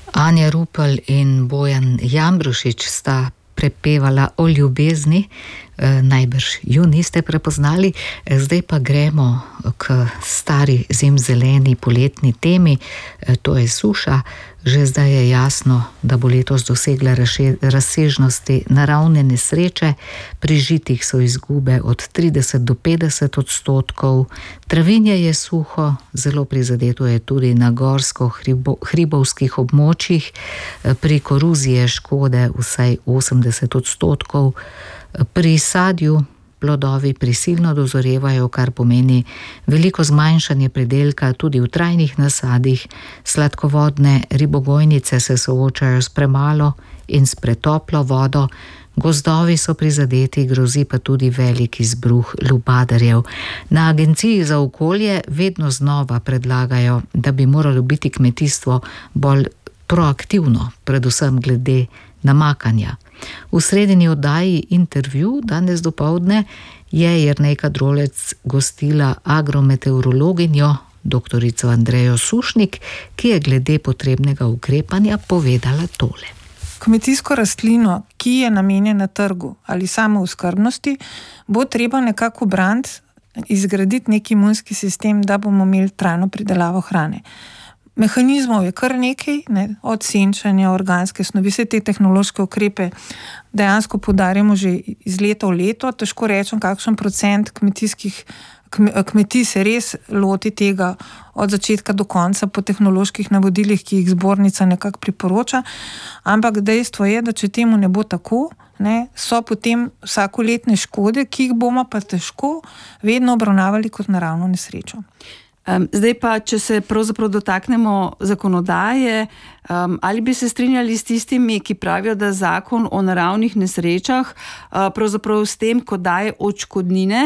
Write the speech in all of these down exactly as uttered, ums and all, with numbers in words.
Anja Rupel in Bojan Jambrošič sta prepevala o ljubezni, najbrž ju niste prepoznali. Zdaj pa gremo k stari zimzeleni poletni temi, to je suša. Že zdaj je jasno, da bo letos dosegla razsežnosti naravne nesreče. Pri žitih so izgube od trideset do petdeset odstotkov. Travinje je suho, zelo prizadeto je tudi na gorsko-hribovskih območjih. Pri koruziji je škode vsaj osemdeset odstotkov. Pri sadju plodovi prisilno dozorevajo, kar pomeni veliko zmanjšanje pridelka tudi v trajnih nasadih. Sladkovodne ribogojnice se soočajo s premalo in s pretoplo vodo. Gozdovi so prizadeti, grozi pa tudi velik izbruh lubadarjev. Na Agenciji za okolje vedno znova predlagajo, da bi moralo biti kmetijstvo bolj proaktivno, predvsem glede namakanja. V sredini oddaji Intervju danes dopoldne je Jernejka Drolec gostila agrometeorologinjo doktorico Andrejo Sušnik, ki je glede potrebnega ukrepanja povedala tole. Kmetijsko rastlino, ki je namenjena trgu ali samooskrbnosti, bo treba nekako braniti, izgraditi neki imunski sistem, da bomo imeli trajno pridelavo hrane. Mehanizmov je kar nekaj, ne, od senčanja, organske snovi, vse te tehnološke ukrepe dejansko poudarjamo že iz leta v leto. Težko rečem, kakšen procent kmetijskih kmetij se res loti tega od začetka do konca po tehnoloških navodilih, ki jih zbornica nekako priporoča, ampak dejstvo je, da če temu ne bo tako, ne, so potem vsakoletne škode, ki jih bomo pa težko vedno obravnavali kot naravno nesrečo. Zdaj pa, če se pravzaprav dotaknemo zakonodaje, ali bi se strinjali s tistimi, ki pravijo, da zakon o naravnih nesrečah pravzaprav s tem, ko daje odškodnine,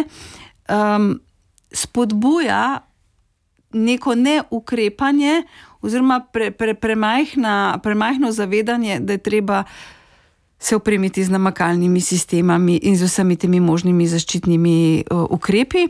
spodbuja neko neukrepanje oziroma pre, pre, premajhna, premajhno zavedanje, da je treba se opremiti z namakalnimi sistemami in z vsemi temi možnimi zaščitnimi ukrepi.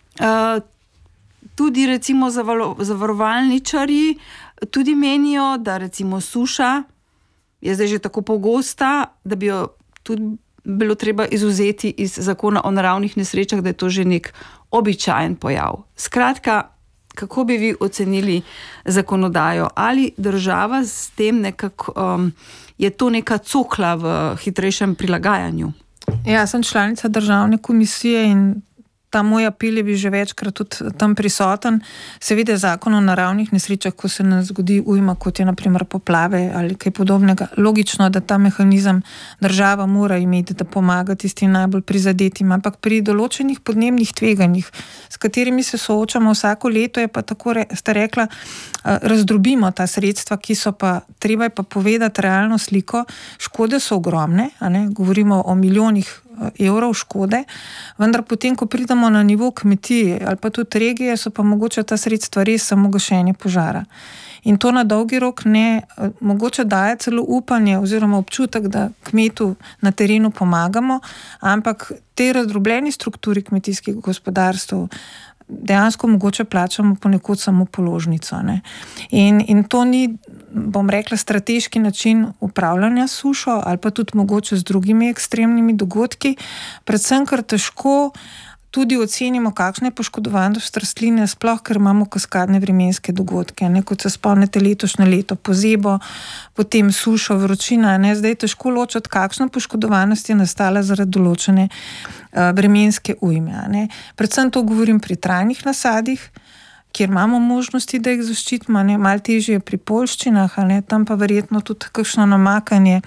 Tudi recimo zavarovalničarji tudi menijo, da recimo suša je zdaj že tako pogosta, da bi jo tudi bilo treba izvzeti iz zakona o naravnih nesrečah, da je to že nek običajen pojav. Skratka, kako bi vi ocenili zakonodajo? Ali država s tem nekako, um, je to neka cokla v hitrejšem prilagajanju? Ja, sem članica državne komisije in ta moj apel je bil že večkrat tudi tam prisoten. Seveda zakon o naravnih nesrečah, ko se nam zgodi ujma, kot je na primer poplave ali kaj podobnega, logično, da ta mehanizem država mora imeti, da pomaga tistim najbolj prizadetim, ampak pri določenih podnebnih tveganjih, s katerimi se soočamo vsako leto, je pa tako, sta rekla, razdrobimo ta sredstva, ki so pa, treba je pa povedati realno sliko, škode so ogromne, a ne, govorimo o milijonih evrov škode, vendar potem, ko pridemo na nivo kmetije ali pa tudi regije, so pa mogoče ta sredstva res samo gašenje požara. In to na dolgi rok ne, mogoče daje celo upanje oziroma občutek, da kmetu na terenu pomagamo, ampak tej razdrobljeni strukturi kmetijskih gospodarstv dejansko mogoče plačamo ponekod samo položnico. Ne? In, in to ni, bom rekla, strateški način upravljanja sušo ali pa tudi mogoče z drugimi ekstremnimi dogodki, predvsem ker težko tudi ocenimo, kakšna je poškodovanost rastline, sploh ker imamo kaskadne vremenske dogodke, ne, kot se spomnite letošnje leto, pozebo, potem sušo, vročina, ne, zdaj je težko ločiti, kakšna poškodovanost je nastala zaradi določene uh, vremenske ujme. Ne. Predvsem to govorim pri trajnih nasadih, kjer imamo možnosti, da jih zaščitimo, ne, malo težje je pri poljščinah, ne, tam pa verjetno tudi kakšno namakanje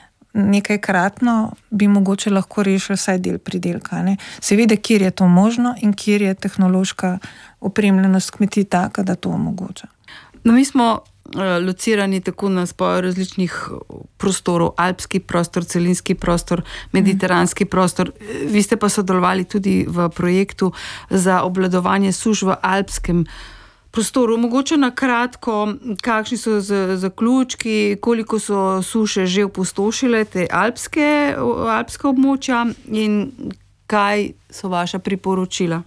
nekajkratno bi mogoče lahko rešili vsaj del pridelka. Ne. Seveda, kjer je to možno in kjer je tehnološka opremljenost kmetij taka, da to omogoča. No, mi smo uh, locirani tako na spoju različnih prostorov, alpski prostor, celinski prostor, mediteranski mm. prostor. Vi ste pa sodelovali tudi v projektu za obvladovanje suš v alpskem prostoru. Mogoče na kratko, kakšni so zaključki, koliko so suše že opustošile te alpske, alpske območja in kaj so vaša priporočila?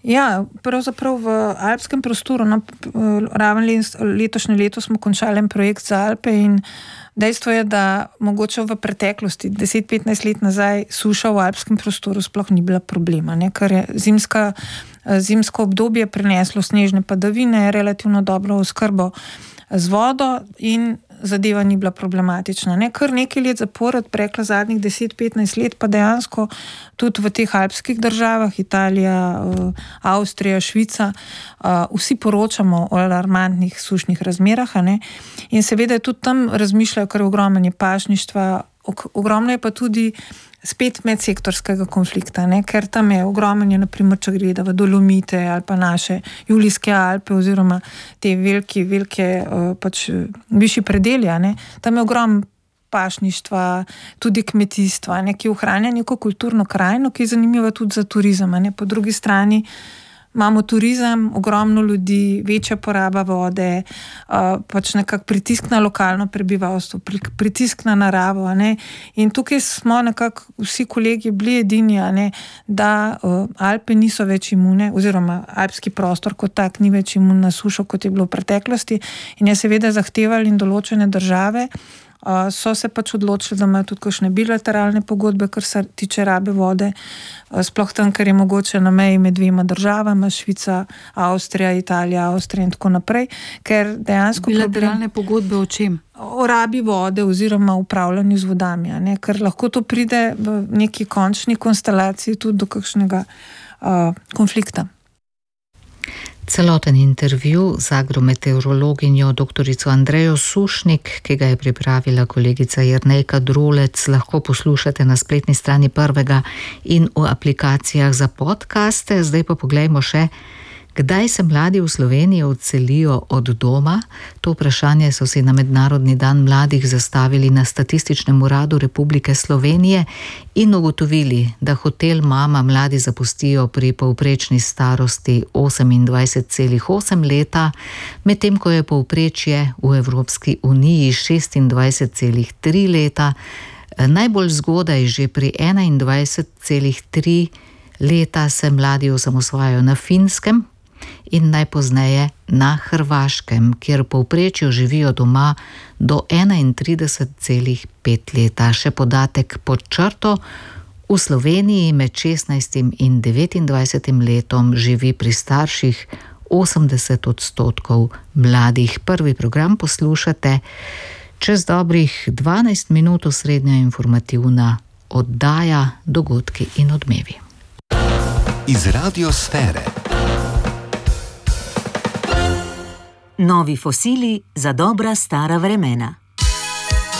Ja, pravzaprav v alpskem prostoru, no, raven letošnje leto smo končali en projekt za Alpe in dejstvo je, da mogoče v preteklosti, deset do petnajst let nazaj, suša v alpskem prostoru sploh ni bila problema, ne, ker je zimska, zimsko obdobje prineslo snežne padavine, relativno dobro oskrbo z vodo in zadeva ni bila problematična. Ne? Kar nekaj let zapored, prekla zadnjih deset do petnajst let, pa dejansko tudi v teh alpskih državah, Italija, Avstrija, Švica, vsi poročamo o alarmantnih sušnih razmerah, ne? In seveda tudi tam razmišljajo, ker je ogromno pašništva, ogromno je pa tudi spet medsektorskega konflikta, ne? Ker tam je ogromno, naprimer, če gleda v Dolomite ali pa naše Julijske Alpe oziroma te velike, velike pač višji predelja, ne? Tam je ogromno pašništva, tudi kmetijstva, ne? Ki ohranja neko kulturno krajino, ki je zanimiva tudi za turizem, ne? Po drugi strani imamo turizem, ogromno ljudi, večja poraba vode, pač nekak pritisk na lokalno prebivalstvo, pritisk na naravo, ne? In tukaj smo nekako vsi kolegi bili edini, ne? Da Alpe niso več imune, oziroma alpski prostor kot tak ni več imun na sušo, kot je bilo v preteklosti, in je seveda zahtevali in določene države so se pač odločili, da imajo tudi kakšne bilateralne pogodbe, kar se tiče rabe vode, sploh tam, ker je mogoče na meji med dvema državama, Švica, Avstrija, Italija, Avstrija in tako naprej, ker dejansko bilateralne problem, pogodbe o čem? O rabi vode oziroma upravljanju z vodami, ne? Ker lahko to pride v neki končni konstelaciji tudi do kakšnega uh, konflikta. Celoten intervju z agrometeorologinjo doktorico Andrejo Sušnik, ki ga je pripravila kolegica Jernejka Drolec, lahko poslušate na spletni strani Prvega in v aplikacijah za podcaste. Zdaj pa poglejmo še, kdaj se mladi v Sloveniji odselijo od doma. To vprašanje so si na Mednarodni dan mladih zastavili na Statističnem uradu Republike Slovenije in ugotovili, da hotel mama mladi zapustijo pri povprečni starosti osemindvajset celih osem leta, medtem ko je povprečje v Evropski uniji šestindvajset celih tri leta, najbolj zgodaj že pri enaindvajset celih tri leta se mladi osamosvajajo na Finskem in najpozneje na Hrvaškem, kjer v povprečju živijo doma do enaintrideset celih pet leta. Še podatek pod črto, v Sloveniji med šestnajstim in devetindvajsetim letom živi pri starših osemdeset odstotkov mladih. Prvi program poslušate čez dobrih dvanajst minut, osrednja informativna oddaja Dogodki in odmevi. Iz radiosfere. Novi fosili za dobra stara vremena.